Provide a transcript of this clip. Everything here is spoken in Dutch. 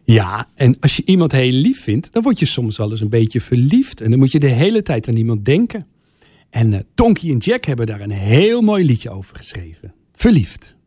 Ja, en als je iemand heel lief vindt, dan word je soms wel eens een beetje verliefd. En dan moet je de hele tijd aan iemand denken. En Tonky en Jack hebben daar een heel mooi liedje over geschreven. Verliefd.